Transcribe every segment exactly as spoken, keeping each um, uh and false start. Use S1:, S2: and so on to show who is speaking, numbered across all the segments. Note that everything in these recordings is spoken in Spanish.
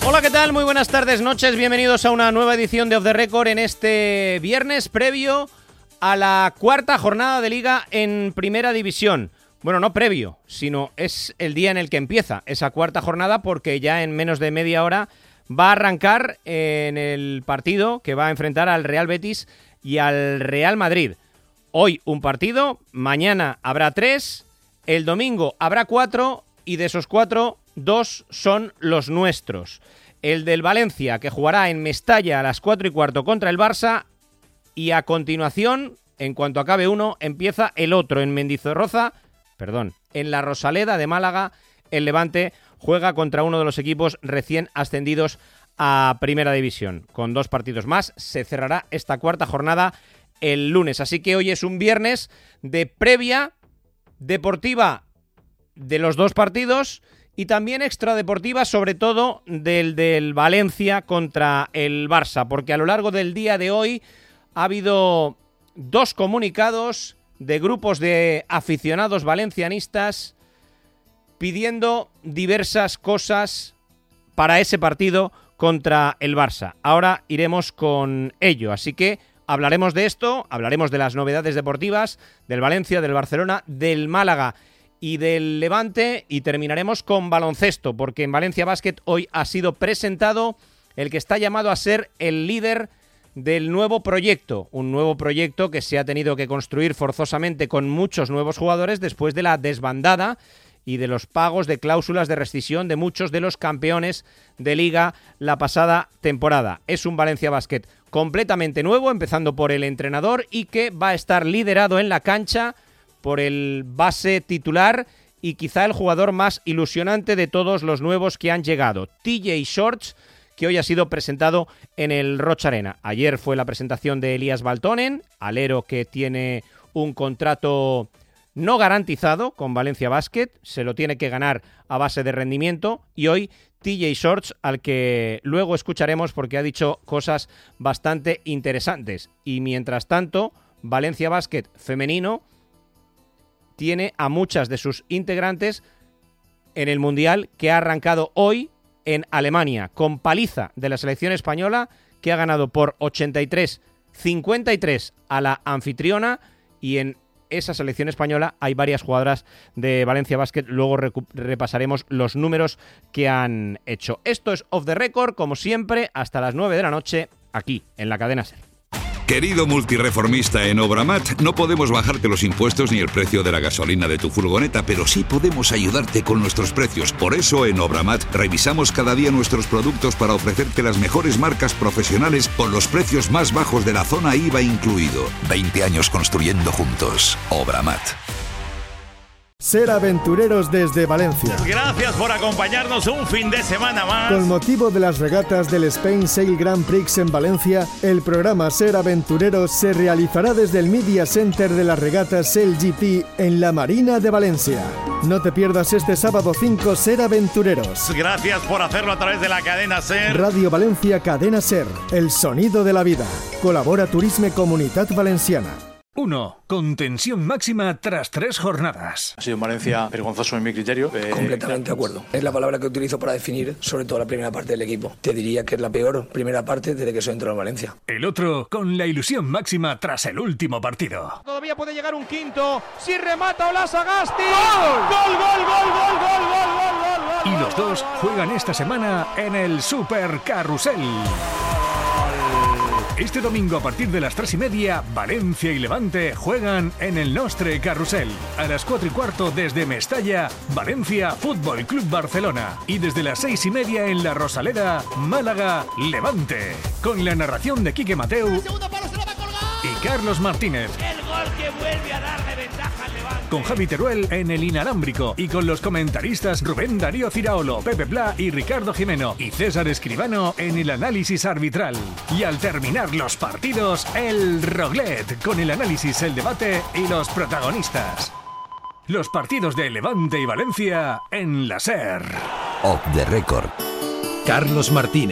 S1: Hola, ¿qué tal? Muy buenas tardes, noches. Bienvenidos a una nueva edición de Off the Record en este viernes previo a la cuarta jornada de Liga en Primera División. Bueno, no previo, sino es el día en el que empieza esa cuarta jornada, porque ya en menos de media hora va a arrancar en el partido que va a enfrentar al Real Betis y al Real Madrid. Hoy un partido, mañana habrá tres, el domingo habrá cuatro y de esos cuatro, dos son los nuestros. El del Valencia, que jugará en Mestalla a las cuatro y cuarto contra el Barça, y a continuación, en cuanto acabe uno, empieza el otro en Mendizorroza, perdón, en la Rosaleda de Málaga. El Levante juega contra uno de los equipos recién ascendidos a Primera División. Con dos partidos más se cerrará esta cuarta jornada el lunes. Así que hoy es un viernes de previa deportiva de los dos partidos y también extradeportiva, sobre todo del del Valencia contra el Barça, porque a lo largo del día de hoy ha habido dos comunicados de grupos de aficionados valencianistas pidiendo diversas cosas para ese partido contra el Barça. Ahora iremos con ello, así que hablaremos de esto, hablaremos de las novedades deportivas, del Valencia, del Barcelona, del Málaga y del Levante, y terminaremos con baloncesto, porque en Valencia Basket hoy ha sido presentado el que está llamado a ser el líder del nuevo proyecto, un nuevo proyecto que se ha tenido que construir forzosamente con muchos nuevos jugadores después de la desbandada y de los pagos de cláusulas de rescisión de muchos de los campeones de Liga la pasada temporada. Es un Valencia Basket completamente nuevo, empezando por el entrenador, y que va a estar liderado en la cancha por el base titular y quizá el jugador más ilusionante de todos los nuevos que han llegado, T J Shorts, que hoy ha sido presentado en el Rocha Arena. Ayer fue la presentación de Elias Valtonen, alero que tiene un contrato no garantizado con Valencia Basket, se lo tiene que ganar a base de rendimiento, y hoy T J Shorts, al que luego escucharemos porque ha dicho cosas bastante interesantes. Y mientras tanto, Valencia Basket femenino tiene a muchas de sus integrantes en el Mundial que ha arrancado hoy en Alemania, con paliza de la selección española, que ha ganado por ochenta y tres a cincuenta y tres a la anfitriona, y en esa selección española hay varias jugadoras de Valencia Basket. Luego recu- repasaremos los números que han hecho. Esto es Off the Record, como siempre, hasta las nueve de la noche, aquí, en la cadena SER.
S2: Querido multireformista en Obramat, no podemos bajarte los impuestos ni el precio de la gasolina de tu furgoneta, pero sí podemos ayudarte con nuestros precios. Por eso en Obramat revisamos cada día nuestros productos para ofrecerte las mejores marcas profesionales con los precios más bajos de la zona I V A incluido. veinte años construyendo juntos. Obramat.
S3: Ser aventureros desde Valencia.
S4: Gracias por acompañarnos un fin de semana más.
S3: Con motivo de las regatas del Spain Sail Grand Prix en Valencia, el programa Ser Aventureros se realizará desde el Media Center de las regatas Sail G P en la Marina de Valencia. No te pierdas este sábado cinco Ser Aventureros.
S4: Gracias por hacerlo a través de la cadena SER.
S3: Radio Valencia Cadena SER, el sonido de la vida. Colabora Turisme Comunitat Valenciana.
S5: uno. Con tensión máxima tras tres jornadas.
S6: Ha sido en Valencia vergonzoso en mi criterio. Eh,
S7: Completamente de acuerdo. Es la palabra que utilizo para definir sobre todo la primera parte del equipo. Te diría que es la peor primera parte desde que soy entrado en Valencia.
S5: El otro con la ilusión máxima tras el último partido.
S1: Todavía puede llegar un quinto, si remata Olasagasti. ¡Gol! ¡Gol, gol, gol, gol, gol, gol, gol, gol!
S5: Y los dos juegan esta semana en el Super Carrusel. Este domingo a partir de las tres y media, Valencia y Levante juegan en el Nostre Carrusel. A las cuatro y cuarto desde Mestalla, Valencia Fútbol Club Barcelona. Y desde las seis y media en la Rosaleda, Málaga Levante. Con la narración de Quique Mateu y Carlos Martínez.
S8: El gol que vuelve a darle ventaja al Levante.
S5: Con Javi Teruel en el inalámbrico y con los comentaristas Rubén Darío Ciraolo, Pepe Pla y Ricardo Jimeno y César Escribano en el análisis arbitral. Y al terminar los partidos, el Roglet con el análisis, el debate y los protagonistas. Los partidos de Levante y Valencia en la SER.
S9: Off the Record. Carlos Martínez.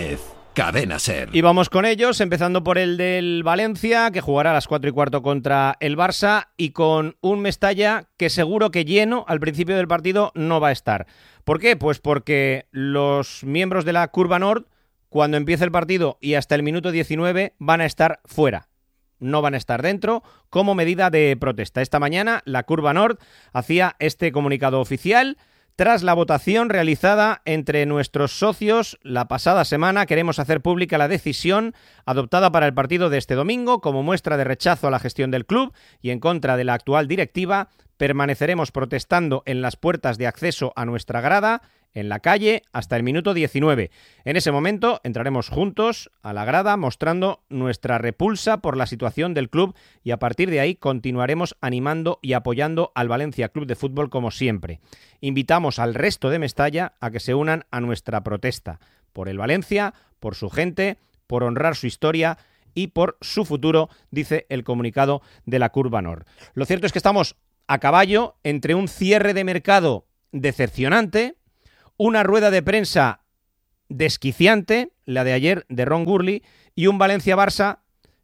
S9: Cadena SER.
S1: Y vamos con ellos, empezando por el del Valencia, que jugará a las cuatro y cuarto contra el Barça, y con un Mestalla que seguro que lleno al principio del partido no va a estar. ¿Por qué? Pues porque los miembros de la Curva Nord, cuando empiece el partido y hasta el minuto diecinueve, van a estar fuera. No van a estar dentro como medida de protesta. Esta mañana la Curva Nord hacía este comunicado oficial. Tras la votación realizada entre nuestros socios la pasada semana, queremos hacer pública la decisión adoptada para el partido de este domingo. Como muestra de rechazo a la gestión del club y en contra de la actual directiva, permaneceremos protestando en las puertas de acceso a nuestra grada, en la calle, hasta el minuto diecinueve. En ese momento entraremos juntos a la grada mostrando nuestra repulsa por la situación del club y a partir de ahí continuaremos animando y apoyando al Valencia Club de Fútbol como siempre. Invitamos al resto de Mestalla a que se unan a nuestra protesta por el Valencia, por su gente, por honrar su historia y por su futuro, dice el comunicado de la Curva Nord. Lo cierto es que estamos a caballo entre un cierre de mercado decepcionante, una rueda de prensa desquiciante, la de ayer de Ron Gurley, y un Valencia-Barça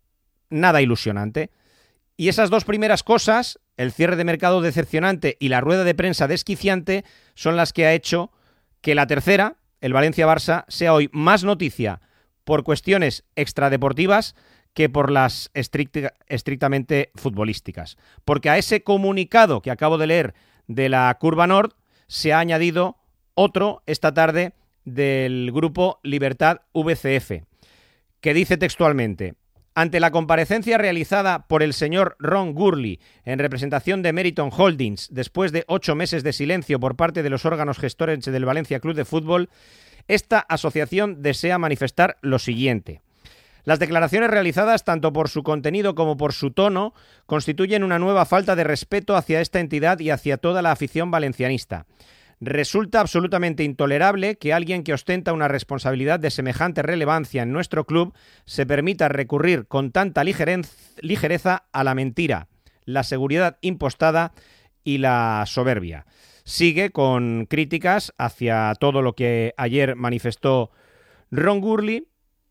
S1: nada ilusionante. Y esas dos primeras cosas, el cierre de mercado decepcionante y la rueda de prensa desquiciante, son las que ha hecho que la tercera, el Valencia-Barça, sea hoy más noticia por cuestiones extradeportivas que por las estricta, estrictamente futbolísticas. Porque a ese comunicado que acabo de leer de la Curva Nord se ha añadido otro esta tarde del grupo Libertad V C F, que dice textualmente: ante la comparecencia realizada por el señor Ron Gurley en representación de Meriton Holdings después de ocho meses de silencio por parte de los órganos gestores del Valencia Club de Fútbol, esta asociación desea manifestar lo siguiente. Las declaraciones realizadas, tanto por su contenido como por su tono, constituyen una nueva falta de respeto hacia esta entidad y hacia toda la afición valencianista. Resulta absolutamente intolerable que alguien que ostenta una responsabilidad de semejante relevancia en nuestro club se permita recurrir con tanta ligereza a la mentira, la seguridad impostada y la soberbia. Sigue con críticas hacia todo lo que ayer manifestó Ron Gurley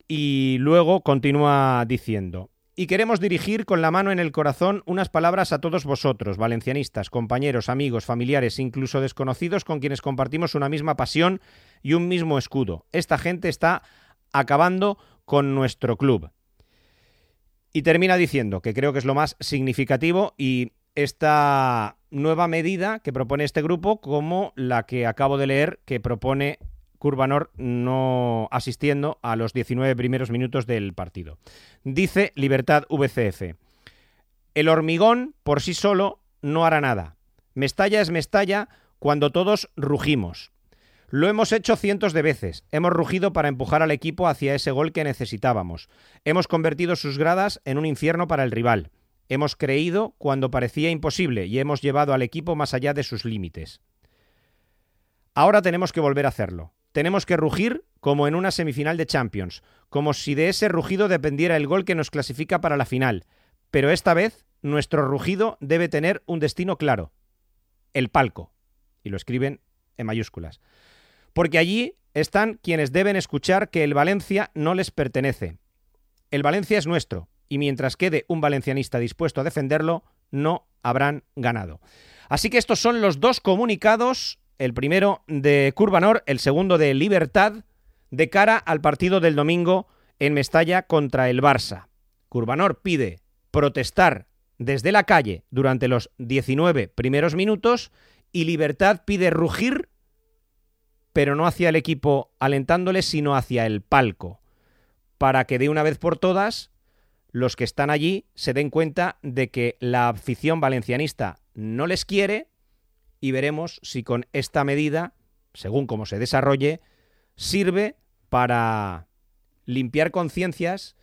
S1: y luego continúa diciendo: y queremos dirigir con la mano en el corazón unas palabras a todos vosotros, valencianistas, compañeros, amigos, familiares, incluso desconocidos con quienes compartimos una misma pasión y un mismo escudo. Esta gente está acabando con nuestro club. Y termina diciendo, que creo que es lo más significativo, y esta nueva medida que propone este grupo, como la que acabo de leer, que propone Curva Nord no asistiendo a los diecinueve primeros minutos del partido. Dice Libertad V C F: el hormigón por sí solo no hará nada. Mestalla es Mestalla cuando todos rugimos. Lo hemos hecho cientos de veces. Hemos rugido para empujar al equipo hacia ese gol que necesitábamos. Hemos convertido sus gradas en un infierno para el rival. Hemos creído cuando parecía imposible y hemos llevado al equipo más allá de sus límites. Ahora tenemos que volver a hacerlo. Tenemos que rugir como en una semifinal de Champions, como si de ese rugido dependiera el gol que nos clasifica para la final. Pero esta vez, nuestro rugido debe tener un destino claro: el palco. Y lo escriben en mayúsculas. Porque allí están quienes deben escuchar que el Valencia no les pertenece. El Valencia es nuestro, y mientras quede un valencianista dispuesto a defenderlo, no habrán ganado. Así que estos son los dos comunicados, el primero de Curva Nord, el segundo de Libertad, de cara al partido del domingo en Mestalla contra el Barça. Curva Nord pide protestar desde la calle durante los diecinueve primeros minutos y Libertad pide rugir, pero no hacia el equipo alentándole, sino hacia el palco, para que de una vez por todas los que están allí se den cuenta de que la afición valencianista no les quiere. Y veremos si con esta medida, según cómo se desarrolle, sirve para limpiar conciencias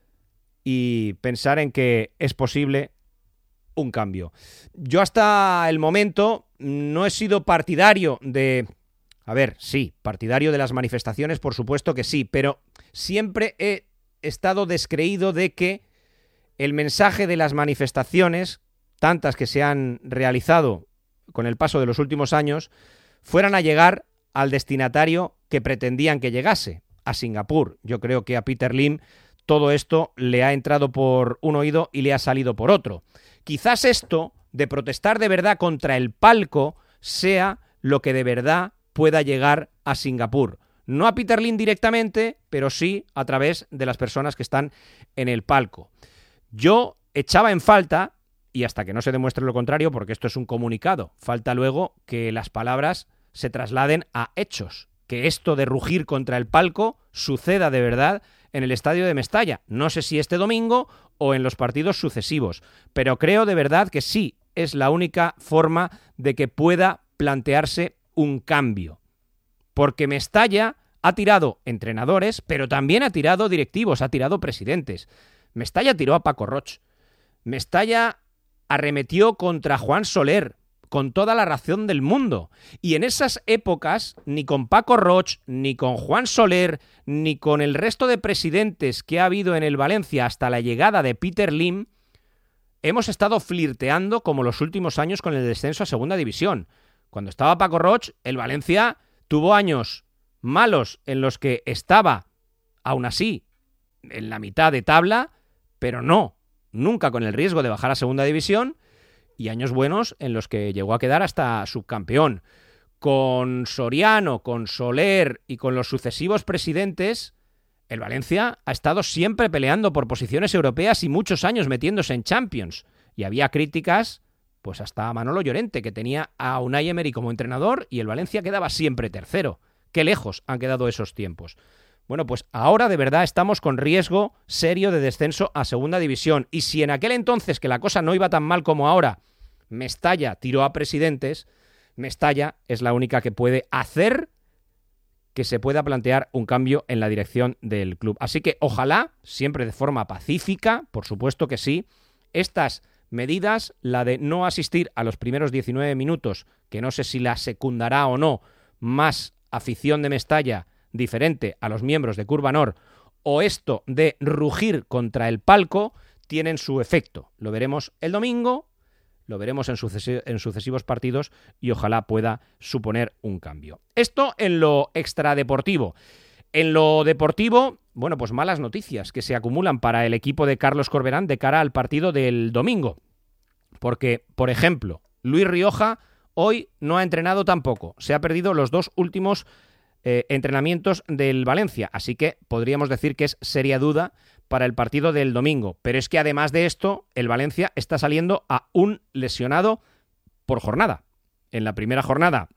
S1: y pensar en que es posible un cambio. Yo hasta el momento no he sido partidario de... A ver, sí, partidario de las manifestaciones, por supuesto que sí, pero siempre he estado descreído de que el mensaje de las manifestaciones, tantas que se han realizado con el paso de los últimos años, fueran a llegar al destinatario que pretendían que llegase, a Singapur. Yo creo que a Peter Lim todo esto le ha entrado por un oído y le ha salido por otro. Quizás esto de protestar de verdad contra el palco sea lo que de verdad pueda llegar a Singapur. No a Peter Lim directamente, pero sí a través de las personas que están en el palco. Yo echaba en falta, y hasta que no se demuestre lo contrario, porque esto es un comunicado, falta luego que las palabras se trasladen a hechos, que esto de rugir contra el palco suceda de verdad en el estadio de Mestalla. No sé si este domingo o en los partidos sucesivos, pero creo de verdad que sí es la única forma de que pueda plantearse un cambio. Porque Mestalla ha tirado entrenadores, pero también ha tirado directivos, ha tirado presidentes. Mestalla tiró a Paco Roig. Mestalla arremetió contra Juan Soler, con toda la razón del mundo. Y en esas épocas, ni con Paco Roig, ni con Juan Soler, ni con el resto de presidentes que ha habido en el Valencia hasta la llegada de Peter Lim, hemos estado flirteando como los últimos años con el descenso a Segunda División. Cuando estaba Paco Roig, el Valencia tuvo años malos en los que estaba, aún así, en la mitad de tabla, pero no, nunca con el riesgo de bajar a Segunda División, y años buenos en los que llegó a quedar hasta subcampeón. Con Soriano, con Soler y con los sucesivos presidentes, el Valencia ha estado siempre peleando por posiciones europeas y muchos años metiéndose en Champions. Y había críticas, pues hasta Manolo Llorente, que tenía a Unai Emery como entrenador y el Valencia quedaba siempre tercero. Qué lejos han quedado esos tiempos. Bueno, pues ahora de verdad estamos con riesgo serio de descenso a Segunda División. Y si en aquel entonces, que la cosa no iba tan mal como ahora, Mestalla tiró a presidentes, Mestalla es la única que puede hacer que se pueda plantear un cambio en la dirección del club. Así que ojalá, siempre de forma pacífica, por supuesto que sí, estas medidas, la de no asistir a los primeros diecinueve minutos, que no sé si la secundará o no, más afición de Mestalla diferente a los miembros de Curva Nord, o esto de rugir contra el palco, tienen su efecto. Lo veremos el domingo, lo veremos en, sucesi- en sucesivos partidos y ojalá pueda suponer un cambio. Esto en lo extradeportivo. En lo deportivo, bueno, pues malas noticias que se acumulan para el equipo de Carlos Corberán de cara al partido del domingo. Porque, por ejemplo, Luis Rioja hoy no ha entrenado tampoco. Se ha perdido los dos últimos eh, entrenamientos del Valencia. Así que podríamos decir que es seria duda para el partido del domingo. Pero es que además de esto, el Valencia está saliendo a un lesionado por jornada. En la primera jornada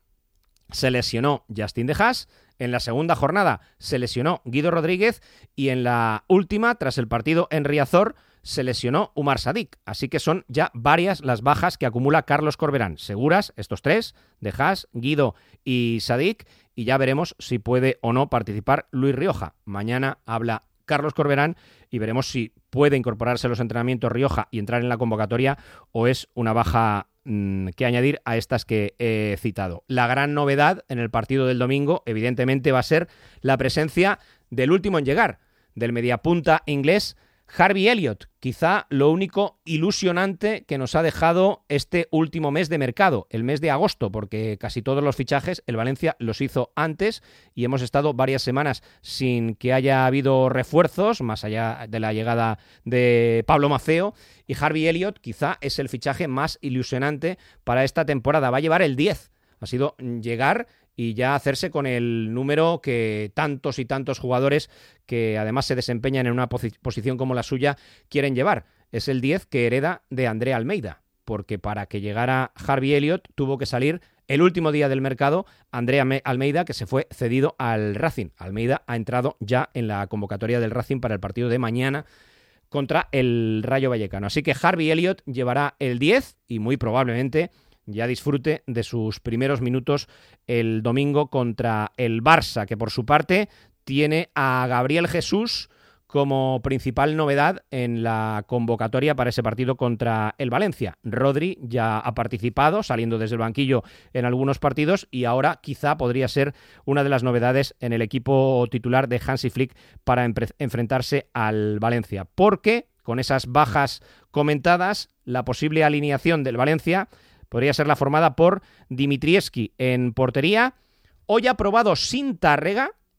S1: se lesionó Justin De Haas, en la segunda jornada se lesionó Guido Rodríguez y en la última, tras el partido en Riazor, se lesionó Umar Sadik. Así que son ya varias las bajas que acumula Carlos Corberán. Seguras estos tres, De Haas, Guido y Sadik, y ya veremos si puede o no participar Luis Rioja. Mañana habla Carlos Corberán y veremos si puede incorporarse a los entrenamientos Rioja y entrar en la convocatoria o es una baja mmm, que añadir a estas que he citado. La gran novedad en el partido del domingo, evidentemente, va a ser la presencia del último en llegar, del mediapunta inglés Harvey Elliott, quizá lo único ilusionante que nos ha dejado este último mes de mercado, el mes de agosto, porque casi todos los fichajes el Valencia los hizo antes y hemos estado varias semanas sin que haya habido refuerzos, más allá de la llegada de Pablo Maceo, y Harvey Elliott quizá es el fichaje más ilusionante para esta temporada. Va a llevar el diez, ha sido llegar y ya hacerse con el número que tantos y tantos jugadores que además se desempeñan en una posi- posición como la suya quieren llevar. Es el diez que hereda de André Almeida, porque para que llegara Harvey Elliott tuvo que salir el último día del mercado André Almeida, que se fue cedido al Racing. Almeida ha entrado ya en la convocatoria del Racing para el partido de mañana contra el Rayo Vallecano. Así que Harvey Elliott llevará el diez y muy probablemente ya disfrute de sus primeros minutos el domingo contra el Barça, que por su parte tiene a Gabriel Jesús como principal novedad en la convocatoria para ese partido contra el Valencia. Rodri ya ha participado, saliendo desde el banquillo en algunos partidos, y ahora quizá podría ser una de las novedades en el equipo titular de Hansi Flick para empre- enfrentarse al Valencia. Porque con esas bajas comentadas, la posible alineación del Valencia podría ser la formada por Dimitrievski en portería. Hoy ha probado sin Tárrega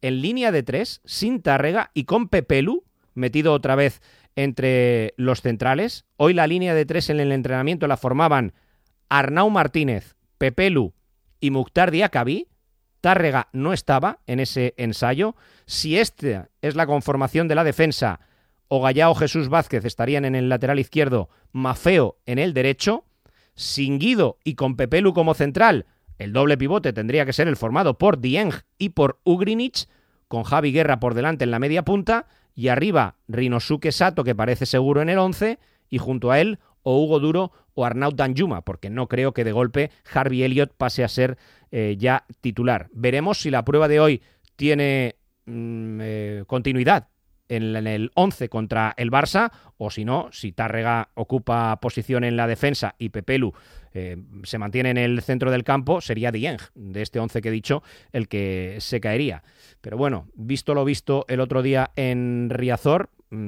S1: en línea de tres, sin Tárrega y con Pepelu, metido otra vez entre los centrales. Hoy la línea de tres en el entrenamiento la formaban Arnau Martínez, Pepelu y Mukhtar Diakhaby. Tárrega no estaba en ese ensayo. Si esta es la conformación de la defensa, Ogallá o Jesús Vázquez estarían en el lateral izquierdo, Maffeo en el derecho. Sin Guido y con Pepelu como central, el doble pivote tendría que ser el formado por Dieng y por Ugrinic, con Javi Guerra por delante en la media punta, y arriba Rinosuke Sato, que parece seguro en el once, y junto a él o Hugo Duro o Arnaud Danjuma, porque no creo que de golpe Harvey Elliott pase a ser eh, ya titular. Veremos si la prueba de hoy tiene mmm, eh, continuidad en, en el once contra el Barça, o si no, si Tárrega ocupa posición en la defensa y Pepelu eh, se mantiene en el centro del campo, sería Dieng, de este once que he dicho, el que se caería. Pero bueno, visto lo visto el otro día en Riazor,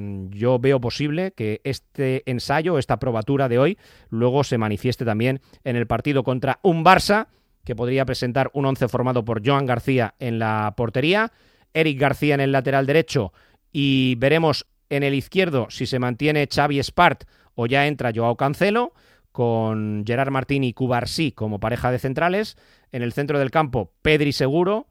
S1: yo veo posible que este ensayo, esta probatura de hoy, luego se manifieste también en el partido contra un Barça que podría presentar un once formado por Joan García en la portería, Eric García en el lateral derecho, y veremos en el izquierdo si se mantiene Xavi Espart o ya entra Joao Cancelo, con Gerard Martín y Cubarsí como pareja de centrales. En el centro del campo, Pedri seguro.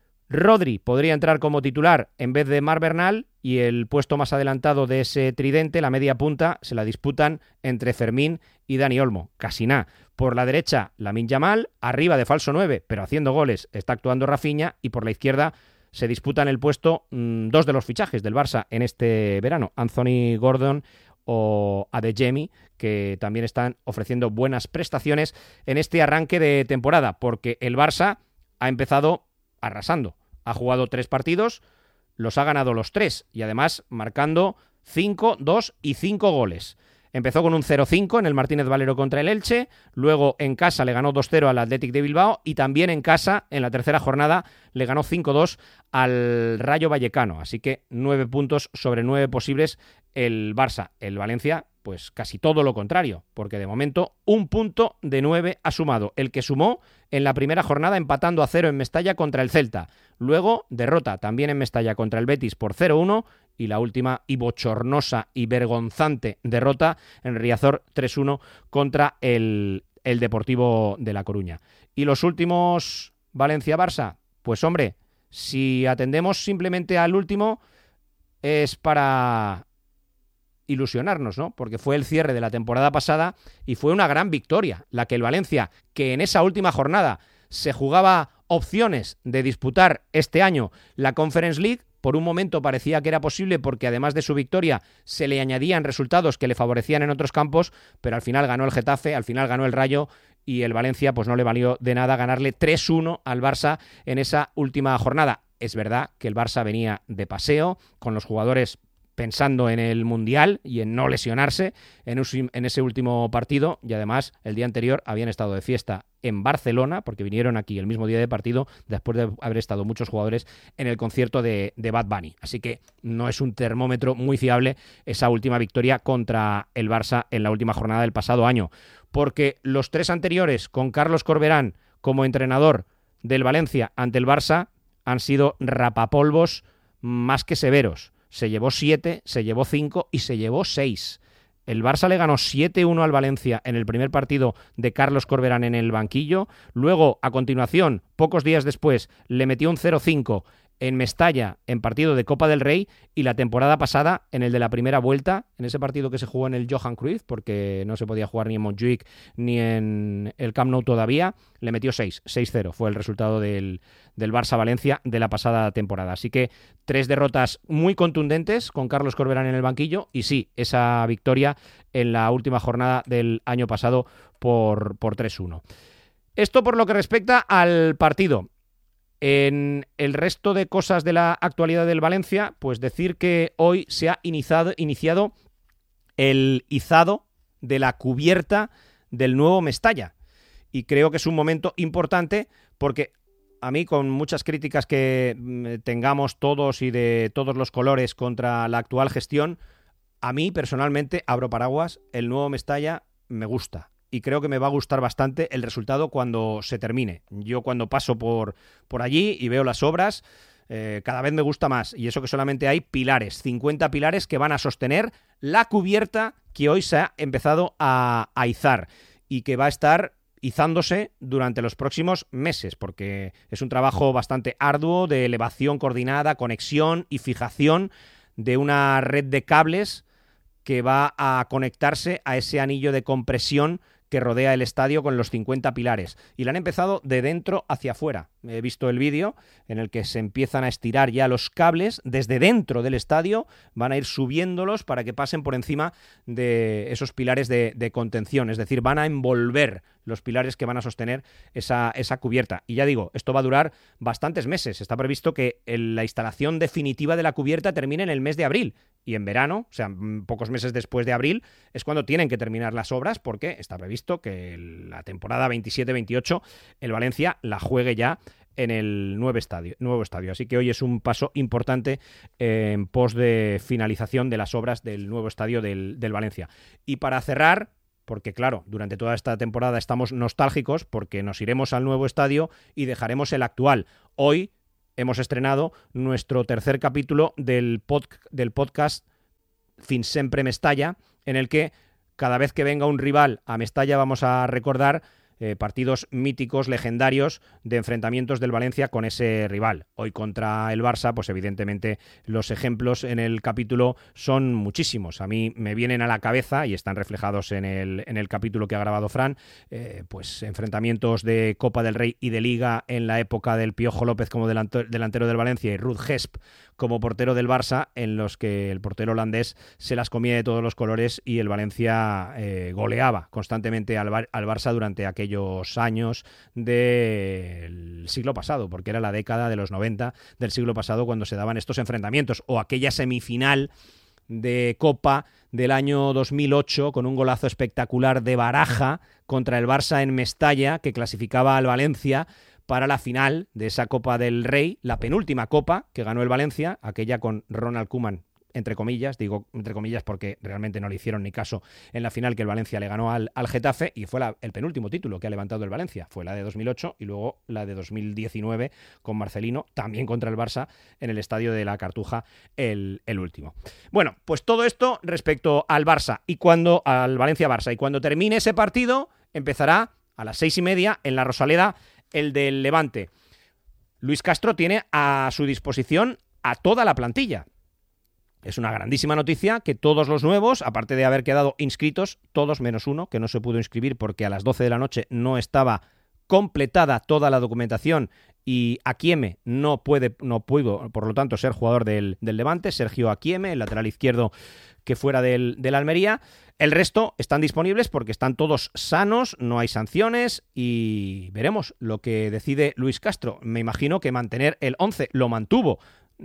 S1: Rodri podría entrar como titular en vez de Marc Bernal, y el puesto más adelantado de ese tridente, la media punta, se la disputan entre Fermín y Dani Olmo. Casi nada. Por la derecha, Lamine Yamal, arriba de falso nueve, pero haciendo goles, está actuando Rafinha, y por la izquierda se disputan el puesto mmm, dos de los fichajes del Barça en este verano, Anthony Gordon o Adeyemi, que también están ofreciendo buenas prestaciones en este arranque de temporada, porque el Barça ha empezado arrasando. Ha jugado tres partidos, los ha ganado los tres, y además marcando cinco, dos y cinco goles. Empezó con un cero cinco en el Martínez Valero contra el Elche, luego en casa le ganó dos cero al Athletic de Bilbao, y también en casa, en la tercera jornada, le ganó cinco dos al Rayo Vallecano. Así que nueve puntos sobre nueve posibles el Barça. El Valencia, pues casi todo lo contrario, porque de momento un punto de nueve ha sumado, el que sumó en la primera jornada empatando a cero en Mestalla contra el Celta. Luego derrota también en Mestalla contra el Betis por cero uno, y la última y bochornosa y vergonzante derrota en Riazor tres uno contra el, el Deportivo de La Coruña. Y los últimos Valencia-Barça, pues hombre, si atendemos simplemente al último es para ilusionarnos, ¿no? Porque fue el cierre de la temporada pasada y fue una gran victoria la que el Valencia, que en esa última jornada se jugaba opciones de disputar este año la Conference League. Por un momento parecía que era posible, porque además de su victoria se le añadían resultados que le favorecían en otros campos, pero al final ganó el Getafe, al final ganó el Rayo, y el Valencia pues no le valió de nada ganarle tres uno al Barça en esa última jornada. Es verdad que el Barça venía de paseo, con los jugadores pensando en el Mundial y en no lesionarse en, en ese último partido, y además el día anterior habían estado de fiesta en Barcelona, porque vinieron aquí el mismo día de partido, después de haber estado muchos jugadores en el concierto de, de Bad Bunny. Así que no es un termómetro muy fiable esa última victoria contra el Barça en la última jornada del pasado año, porque los tres anteriores, con Carlos Corberán como entrenador del Valencia ante el Barça, han sido rapapolvos más que severos. Se llevó siete, se llevó cinco y se llevó seis. El Barça le ganó siete uno al Valencia en el primer partido de Carlos Corberán en el banquillo. Luego, a continuación, pocos días después, le metió un cero cinco en Mestalla en partido de Copa del Rey, y la temporada pasada en el de la primera vuelta, en ese partido que se jugó en el Johan Cruyff, porque no se podía jugar ni en Montjuic ni en el Camp Nou todavía, le metió seis, seis cero, fue el resultado del, del Barça-Valencia de la pasada temporada. Así que tres derrotas muy contundentes con Carlos Corberán en el banquillo, y sí, esa victoria en la última jornada del año pasado por, por tres uno. Esto por lo que respecta al partido. En el resto de cosas de la actualidad del Valencia, pues decir que hoy se ha iniciado, iniciado el izado de la cubierta del nuevo Mestalla. Y creo que es un momento importante, porque a mí, con muchas críticas que tengamos todos y de todos los colores contra la actual gestión, a mí personalmente, abro paraguas, el nuevo Mestalla me gusta. Y creo que me va a gustar bastante el resultado cuando se termine. Yo, cuando paso por, por allí y veo las obras, eh, cada vez me gusta más, y eso que solamente hay pilares, cincuenta pilares que van a sostener la cubierta que hoy se ha empezado a, a izar y que va a estar izándose durante los próximos meses, porque es un trabajo bastante arduo de elevación coordinada, conexión y fijación de una red de cables que va a conectarse a ese anillo de compresión que rodea el estadio con los cincuenta pilares. Y la han empezado de dentro hacia afuera. He visto el vídeo en el que se empiezan a estirar ya los cables desde dentro del estadio, van a ir subiéndolos para que pasen por encima de esos pilares de, de contención, es decir, van a envolver los pilares que van a sostener esa, esa cubierta. Y ya digo, esto va a durar bastantes meses. Está previsto que el, la instalación definitiva de la cubierta termine en el mes de abril. Y en verano, o sea, pocos meses después de abril, es cuando tienen que terminar las obras, porque está previsto que la temporada veintisiete veintiocho el Valencia la juegue ya en el nuevo estadio, nuevo estadio. Así que hoy es un paso importante eh, en pos de finalización de las obras del nuevo estadio del, del Valencia. Y para cerrar, porque claro, durante toda esta temporada estamos nostálgicos porque nos iremos al nuevo estadio y dejaremos el actual. Hoy hemos estrenado nuestro tercer capítulo del, pod, del podcast Fin Sempre Mestalla, en el que cada vez que venga un rival a Mestalla vamos a recordar eh, partidos míticos, legendarios de enfrentamientos del Valencia con ese rival. Hoy contra el Barça, pues evidentemente los ejemplos en el capítulo son muchísimos. A mí me vienen a la cabeza y están reflejados en el, en el capítulo que ha grabado Fran, eh, pues enfrentamientos de Copa del Rey y de Liga en la época del Piojo López como delantero, delantero del Valencia y Ruud Gesp como portero del Barça, en los que el portero holandés se las comía de todos los colores y el Valencia eh, goleaba constantemente al, Bar- al Barça durante aquellos años del siglo pasado, porque era la década de los noventa del siglo pasado cuando se daban estos enfrentamientos, o aquella semifinal de Copa del año dos mil ocho con un golazo espectacular de Baraja contra el Barça en Mestalla, que clasificaba al Valencia para la final de esa Copa del Rey, la penúltima Copa que ganó el Valencia, aquella con Ronald Koeman, entre comillas, digo entre comillas porque realmente no le hicieron ni caso en la final que el Valencia le ganó al, al Getafe, y fue la, el penúltimo título que ha levantado el Valencia, fue la de dos mil ocho y luego la de dos mil diecinueve con Marcelino, también contra el Barça en el estadio de la Cartuja, el, el último. Bueno, pues todo esto respecto al Barça y cuando al Valencia-Barça, y cuando termine ese partido empezará a las seis y media en la Rosaleda el del Levante. Luis Castro tiene a su disposición a toda la plantilla. Es una grandísima noticia que todos los nuevos, aparte de haber quedado inscritos, todos menos uno, que no se pudo inscribir porque a las doce de la noche no estaba completada toda la documentación y Aquieme no puede, no pudo, por lo tanto, ser jugador del, del Levante. Sergio Aquieme, el lateral izquierdo que fuera del, del Almería. El resto están disponibles porque están todos sanos, no hay sanciones y veremos lo que decide Luis Castro. Me imagino que mantener el once lo mantuvo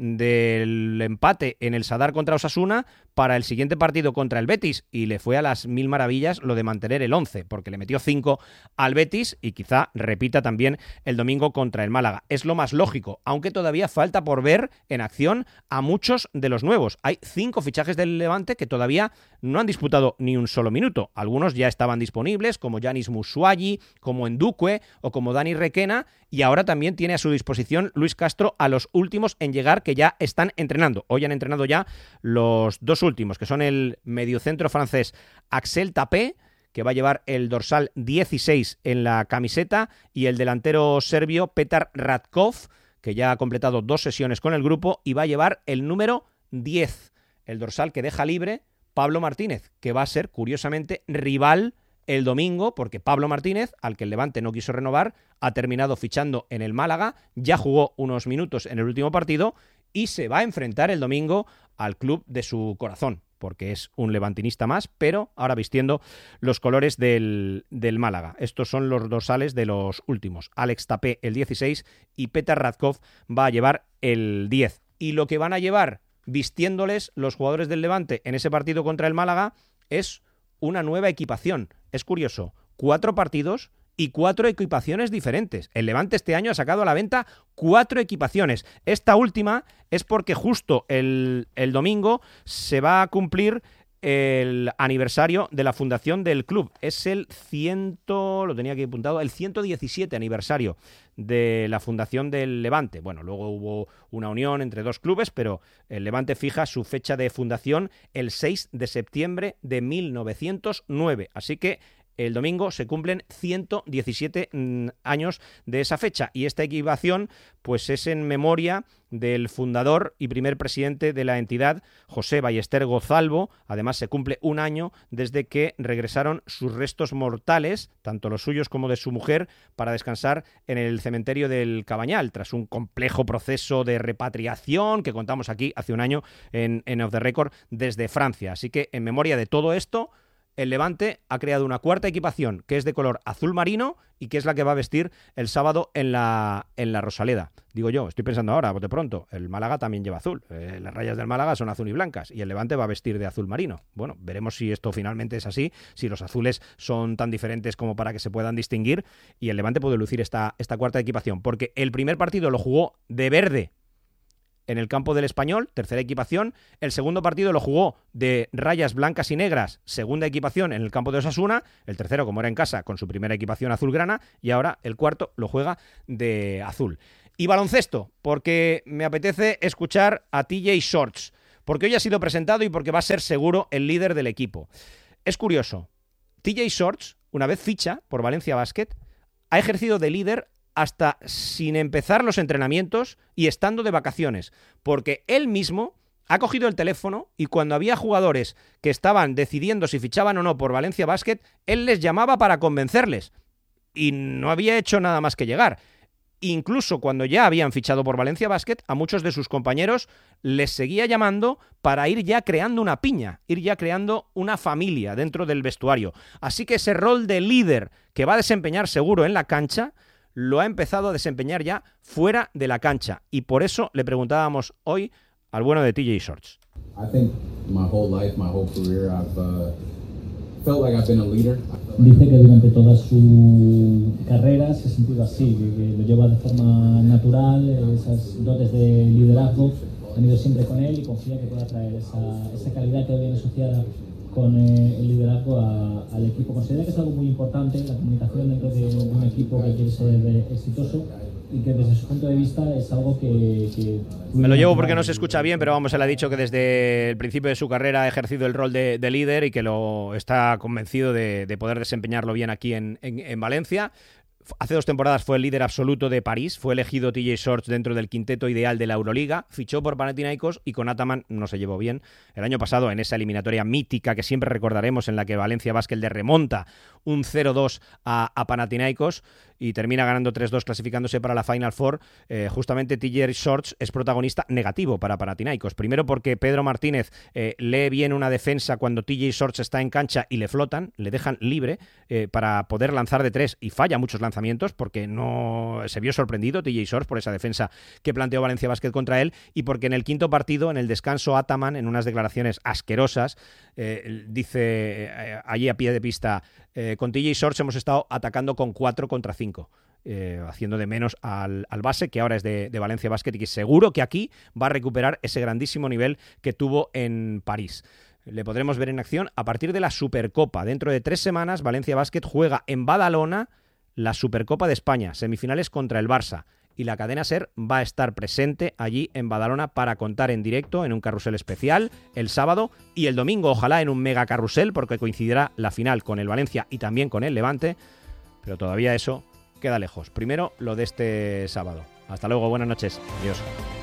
S1: del empate en el Sadar contra Osasuna para el siguiente partido contra el Betis, y le fue a las mil maravillas lo de mantener el once, porque le metió cinco al Betis y quizá repita también el domingo contra el Málaga. Es lo más lógico, aunque todavía falta por ver en acción a muchos de los nuevos. Hay cinco fichajes del Levante que todavía no han disputado ni un solo minuto. Algunos ya estaban disponibles, como Yanis Musuagi, como Endukwe o como Dani Requena, y ahora también tiene a su disposición Luis Castro a los últimos en llegar, que ya están entrenando. Hoy han entrenado ya los dos últimos, que son el mediocentro francés Axel Tapé, que va a llevar el dorsal dieciséis en la camiseta, y el delantero serbio Petar Ratkov, que ya ha completado dos sesiones con el grupo y va a llevar el número diez, el dorsal que deja libre Pablo Martínez, que va a ser, curiosamente, rival el domingo, porque Pablo Martínez, al que el Levante no quiso renovar, ha terminado fichando en el Málaga, ya jugó unos minutos en el último partido y se va a enfrentar el domingo al club de su corazón, porque es un levantinista más, pero ahora vistiendo los colores del, del Málaga. Estos son los dorsales de los últimos. Alex Tapé el dieciséis y Petar Ratkov va a llevar el diez. Y lo que van a llevar vistiéndoles los jugadores del Levante en ese partido contra el Málaga es una nueva equipación. Es curioso, cuatro partidos y cuatro equipaciones diferentes. El Levante este año ha sacado a la venta cuatro equipaciones. Esta última es porque justo el, el domingo se va a cumplir el aniversario de la fundación del club. Es el ciento, lo tenía aquí apuntado, el ciento diecisiete aniversario de la fundación del Levante. Bueno, luego hubo una unión entre dos clubes, pero el Levante fija su fecha de fundación el seis de septiembre de mil novecientos nueve. Así que el domingo se cumplen ciento diecisiete mm, años de esa fecha, y esta equipación pues es en memoria del fundador y primer presidente de la entidad, José Ballester Gozalvo. Además, se cumple un año desde que regresaron sus restos mortales, tanto los suyos como de su mujer, para descansar en el cementerio del Cabañal, tras un complejo proceso de repatriación que contamos aquí hace un año en, en Off the Record desde Francia. Así que, en memoria de todo esto, el Levante ha creado una cuarta equipación que es de color azul marino y que es la que va a vestir el sábado en la, en la Rosaleda. Digo yo, estoy pensando ahora, de pronto, el Málaga también lleva azul. Eh, las rayas del Málaga son azul y blancas y el Levante va a vestir de azul marino. Bueno, veremos si esto finalmente es así, si los azules son tan diferentes como para que se puedan distinguir y el Levante puede lucir esta, esta cuarta equipación, porque el primer partido lo jugó de verde en el campo del Español, tercera equipación. El segundo partido lo jugó de rayas blancas y negras, segunda equipación, en el campo de Osasuna. El tercero, como era en casa, con su primera equipación azulgrana. Y ahora el cuarto lo juega de azul. Y baloncesto, porque me apetece escuchar a T J Shorts, porque hoy ha sido presentado y porque va a ser seguro el líder del equipo. Es curioso, T J Shorts, una vez ficha por Valencia Basket, ha ejercido de líder hasta sin empezar los entrenamientos y estando de vacaciones, porque él mismo ha cogido el teléfono y cuando había jugadores que estaban decidiendo si fichaban o no por Valencia Basket, él les llamaba para convencerles y no había hecho nada más que llegar. Incluso cuando ya habían fichado por Valencia Basket, a muchos de sus compañeros les seguía llamando para ir ya creando una piña, ir ya creando una familia dentro del vestuario. Así que ese rol de líder que va a desempeñar seguro en la cancha, lo ha empezado a desempeñar ya fuera de la cancha. Y por eso le preguntábamos hoy al bueno de T J Shorts.
S9: I think my whole life, my whole career, I've uh, felt like I've been a leader.
S10: Dice que durante toda su carrera se ha sentido así, que, que lo lleva de forma natural, esas dotes de liderazgo han ido siempre con él y confía que pueda traer esa, esa calidad que viene asociada con eh, el liderazgo a, al equipo. Considera que es algo muy importante la comunicación dentro de, de un equipo que quiere ser eh, exitoso y que desde su punto de vista es algo que... que
S1: Me lo llevo porque no se escucha bien, pero vamos, él ha dicho que desde el principio de su carrera ha ejercido el rol de, de líder y que lo está convencido de, de poder desempeñarlo bien aquí en, en, en Valencia. Hace dos temporadas fue el líder absoluto de París, fue elegido T J Shorts dentro del quinteto ideal de la Euroliga, fichó por Panathinaikos y con Ataman no se llevó bien. El año pasado, en esa eliminatoria mítica que siempre recordaremos, en la que Valencia Basket le remonta un cero dos a, a Panathinaikos y termina ganando tres dos clasificándose para la Final Four, eh, justamente T J Shorts es protagonista negativo para Panathinaikos. Primero porque Pedro Martínez eh, lee bien una defensa cuando T J Shorts está en cancha y le flotan, le dejan libre eh, para poder lanzar de tres y falla muchos lanzamientos porque no se vio sorprendido T J Shorts por esa defensa que planteó Valencia Basket contra él, y porque en el quinto partido, en el descanso, Ataman, en unas declaraciones asquerosas, eh, dice eh, allí a pie de pista, eh, con T J Shorts hemos estado atacando con cuatro contra cinco. Eh, haciendo de menos al, al base, que ahora es de, de Valencia Basket y que seguro que aquí va a recuperar ese grandísimo nivel que tuvo en París. Le podremos ver en acción a partir de la Supercopa. Dentro de tres semanas, Valencia Basket juega en Badalona la Supercopa de España, semifinales contra el Barça. Y la cadena SER va a estar presente allí en Badalona para contar en directo en un carrusel especial el sábado y el domingo, ojalá en un mega carrusel, porque coincidirá la final con el Valencia y también con el Levante. Pero todavía eso queda lejos. Primero lo de este sábado. Hasta luego, buenas noches. Adiós.